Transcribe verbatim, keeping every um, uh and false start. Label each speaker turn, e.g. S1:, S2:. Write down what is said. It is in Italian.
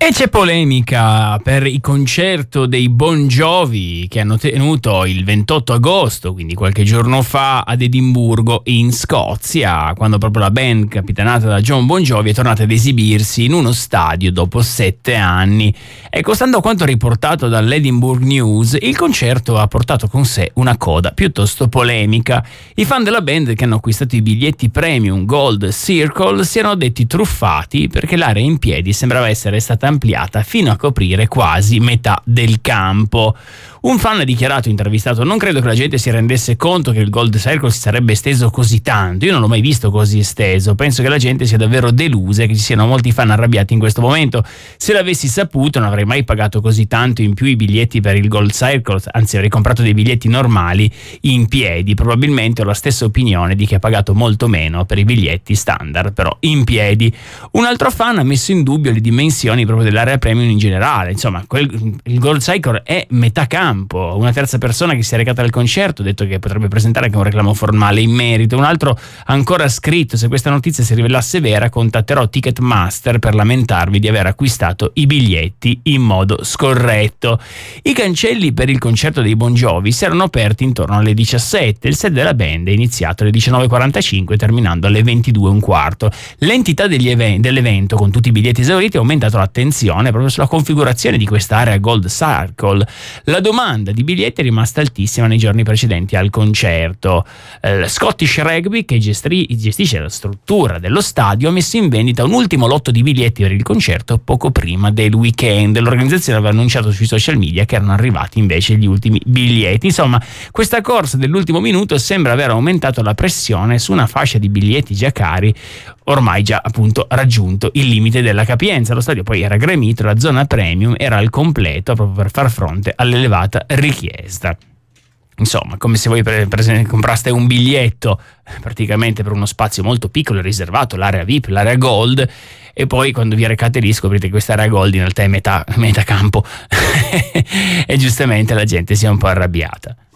S1: E c'è polemica per il concerto dei Bon Jovi che hanno tenuto il ventotto agosto, quindi qualche giorno fa, ad Edimburgo in Scozia, quando proprio la band capitanata da John Bon Jovi è tornata ad esibirsi in uno stadio dopo sette anni. Ecco, stando a quanto riportato dall'Edinburgh News, il concerto ha portato con sé una coda piuttosto polemica. I fan della band che hanno acquistato i biglietti premium Gold Circle si erano detti truffati perché l'area in piedi sembrava essere stata ampliata fino a coprire quasi metà del campo. Un fan ha dichiarato, intervistato: non credo che la gente si rendesse conto che il Gold Circle si sarebbe esteso così tanto, io non l'ho mai visto così esteso, penso che la gente sia davvero delusa e che ci siano molti fan arrabbiati in questo momento. Se l'avessi saputo non avrei mai pagato così tanto in più i biglietti per il Gold Circle, anzi avrei comprato dei biglietti normali in piedi. Probabilmente ho la stessa opinione di chi ha pagato molto meno per i biglietti standard, però in piedi. Un altro fan ha messo in dubbio le dimensioni proprio dell'area premium in generale, insomma quel, il Gold Circle è metà campo. Una terza persona che si è recata al concerto ha detto che potrebbe presentare anche un reclamo formale in merito. Un altro ha ancora scritto: se questa notizia si rivelasse vera contatterò Ticketmaster per lamentarvi di aver acquistato i biglietti in modo scorretto. I cancelli per il concerto dei Bon Jovi si erano aperti intorno alle diciassette, il set della band è iniziato alle diciannove e quarantacinque terminando alle ventidue e un quarto. L'entità degli even- dell'evento con tutti i biglietti esauriti ha aumentato l'attenzione proprio sulla configurazione di quest'area Gold Circle. La domanda La domanda di biglietti è rimasta altissima nei giorni precedenti al concerto. Eh, Scottish Rugby, che gestri- gestisce la struttura dello stadio, ha messo in vendita un ultimo lotto di biglietti per il concerto poco prima del weekend. L'organizzazione aveva annunciato sui social media che erano arrivati invece gli ultimi biglietti. Insomma, questa corsa dell'ultimo minuto sembra aver aumentato la pressione su una fascia di biglietti già cari, ormai già appunto raggiunto il limite della capienza. Lo stadio poi era gremito, la zona premium era al completo proprio per far fronte all'elevata richiesta. Insomma, come se voi per, per, compraste un biglietto praticamente per uno spazio molto piccolo riservato, l'area V I P, l'area Gold, e poi quando vi recate lì scoprite che questa area Gold in realtà è metà, metà campo e giustamente la gente si è un po' arrabbiata.